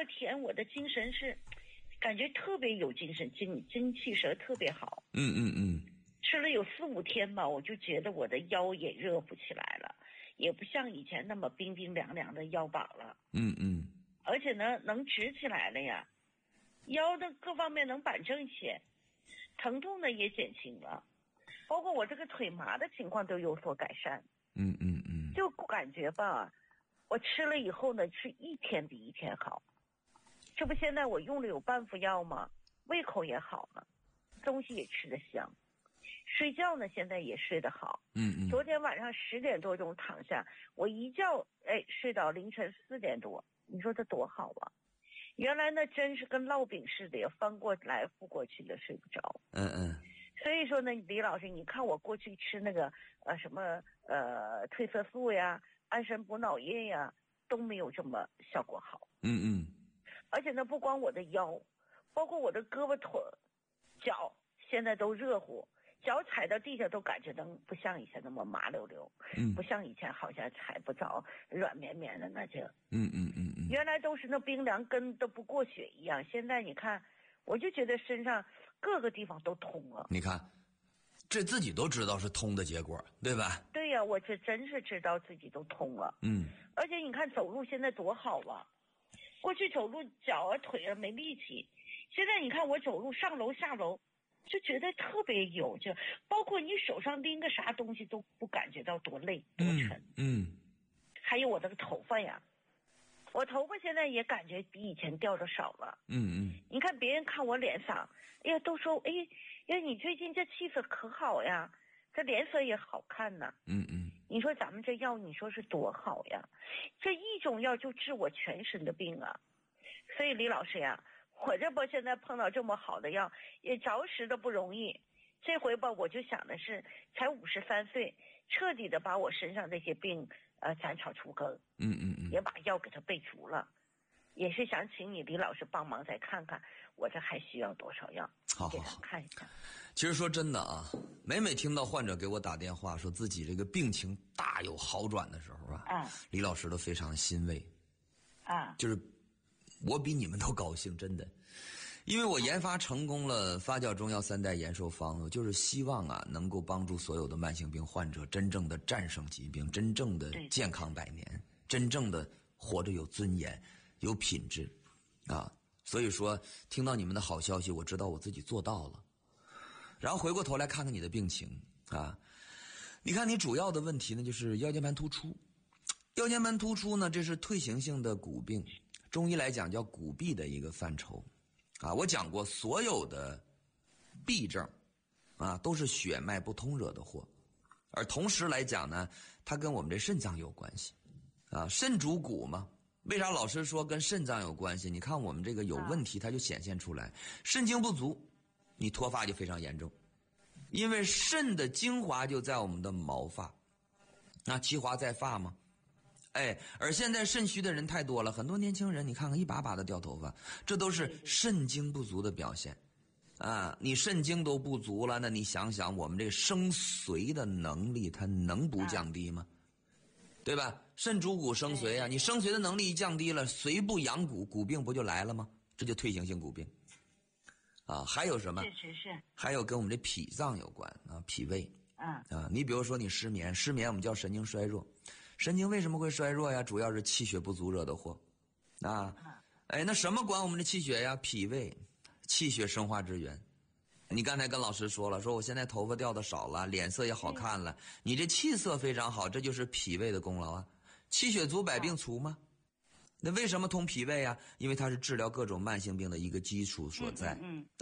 二天我的精神是感觉特别有精神，精气神特别好。吃了有4-5天吧，我就觉得我的腰也热不起来了，也不像以前那么冰冰凉凉的腰膀了。而且呢能直起来了呀，腰的各方面能板正一些，疼痛呢也减轻了，包括我这个腿麻的情况都有所改善。就感觉吧，我吃了以后呢是一天比一天好。这不现在我用了有半副药吗？胃口也好了，东西也吃得香，睡觉呢现在也睡得好。昨天晚上10点多钟躺下，我一觉睡到凌晨4点多，你说这多好啊。原来呢真是跟烙饼似的，也翻过来覆过去的睡不着。所以说呢，李老师，你看我过去吃那个什么褪色素呀、安神补脑液呀，都没有这么效果好。而且呢，不光我的腰，包括我的胳膊腿、脚，现在都热乎，脚踩到地下都感觉能不像以前那么麻溜溜，不像以前好像踩不着，软绵绵的那就。原来都是那冰凉，跟都不过血一样。现在你看，我就觉得身上各个地方都通了。 你看，这自己都知道是通的结果，对吧？ 对呀，我这真是知道自己都通了。而且你看走路现在多好啊！过去走路脚啊腿啊没力气，现在你看我走路上楼下楼，就觉得特别有劲，包括你手上拎个啥东西都不感觉到多累多沉。还有我这个头发呀，我头发现在也感觉比以前掉的少了。你看别人看我脸上，哎呀都说你最近这气色可好呀，这脸色也好看呢。你说咱们这药你说是多好呀，这一种药就治我全身的病啊。所以李老师呀，我这不现在碰到这么好的药也着实的不容易。这回吧我就想的是才53岁，彻底的把我身上这些病斩草除根。也把药给它备足了，也是想请你李老师帮忙再看看我这还需要多少药。 好， 看一下。 其实说真的啊，每听到患者给我打电话说自己这个病情大有好转的时候啊，李老师都非常欣慰就是我比你们都高兴，真的。因为我研发成功了发酵中药3代延寿方，我就是希望能够帮助所有的慢性病患者真正的战胜疾病，真正的健康百年，真正的活着有尊严有品质所以说听到你们的好消息，我知道我自己做到了。然后回过头来看看你的病情你看你主要的问题呢就是腰间盘突出。腰间盘突出呢，这是退行性的骨病，中医来讲叫骨痹的一个范畴我讲过所有的痹症都是血脉不通惹的祸。而同时来讲呢，它跟我们这肾脏有关系肾主骨嘛。为啥老师说跟肾脏有关系？你看我们这个有问题它就显现出来，肾精不足你脱发就非常严重。因为肾的精华就在我们的毛发，其华在发嘛。而现在肾虚的人太多了，很多年轻人你看看一把把的掉头发，这都是肾精不足的表现你肾精都不足了，那你想想我们这生髓的能力它能不降低吗？对吧？肾主骨生髓你生髓的能力一降低了，髓不养骨，骨病不就来了吗？这就退行性骨病还有什么？ 是还有跟我们这脾脏有关脾胃你比如说你失眠我们叫神经衰弱。神经为什么会衰弱呀？主要是气血不足惹的祸那什么管我们的气血呀？脾胃，气血生化之源。你刚才跟老师说了，说我现在头发掉的少了，脸色也好看了，你这气色非常好，这就是脾胃的功劳气血足百病除吗？那为什么通脾胃因为它是治疗各种慢性病的一个基础所在